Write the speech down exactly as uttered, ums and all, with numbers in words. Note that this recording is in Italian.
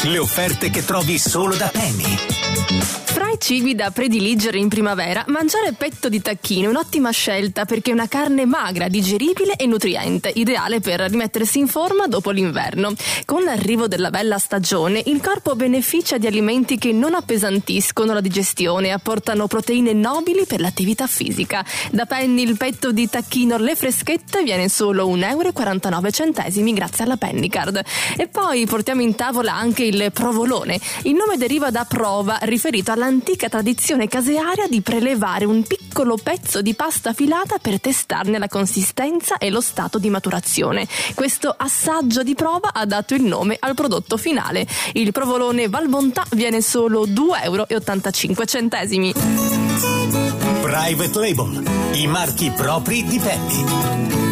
Le offerte che trovi solo da Penny. Fra i cibi da prediligere in primavera, mangiare petto di tacchino è un'ottima scelta perché è una carne magra, digeribile e nutriente, ideale per rimettersi in forma dopo l'inverno. Con l'arrivo della bella stagione, il corpo beneficia di alimenti che non appesantiscono la digestione e apportano proteine nobili per l'attività fisica. Da Penny il petto di tacchino Le Freschette viene solo un euro e quarantanove centesimi grazie alla Pennycard. E poi portiamo in tavola anche il provolone. Il nome deriva da prova, riferito all'antica tradizione casearia di prelevare un piccolo pezzo di pasta filata per testarne la consistenza e lo stato di maturazione. Questo assaggio di prova ha dato il nome al prodotto finale. Il provolone Valbontà viene solo due euro e ottantacinque centesimi. Private Label, i marchi propri di Penny.